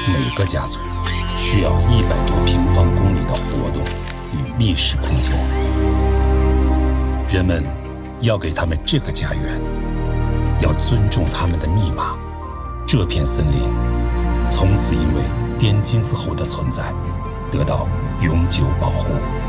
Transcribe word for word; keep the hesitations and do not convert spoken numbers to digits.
每个家族需要一百多平方公里的活动与密室空间。人们要给他们这个家园，要尊重他们的密码。这片森林从此因为滇金丝猴的存在得到永久保护。